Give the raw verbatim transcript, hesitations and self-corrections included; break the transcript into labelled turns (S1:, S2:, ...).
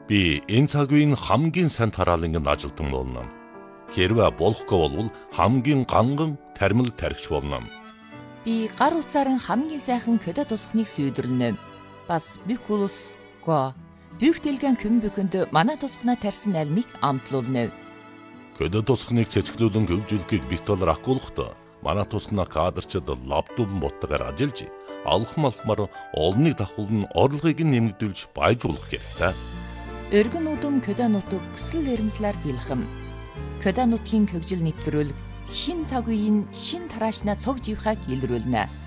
S1: Би энэ цаг үеийн хамгийн сайн тараалангийн ажилтан болно. Хэрвээ болохгүй бол хамгийн ганган тармил тархич болно.
S2: Би гар утсаар хамгийн сайхан көдө тусахныг сүйдрлэнэ. Бас бикулус го бюхтэлгэн көмбөкөнд манай тусахнаа тарьсан альмыг амтлуулна.
S1: Көдө тусахныг цэцгэлүүлэн хөгжүүлэхийг битолор ахгуулахдаа манай тусахнаа кадрчид лаптопн боттойгоор ажиллаж алхам алхмаар олныг давхуулн орлогыг нэмэгдүүлж баяжуулах хэрэгтэй.
S2: Өргөн удам көдө нутаг хүсэл эрмслэр бэлхэм. Көдө нутгийн хөгжил нэвтрүүлэг шин цаг үеийн шин тараашнаа цог живхаг илрүүлнэ.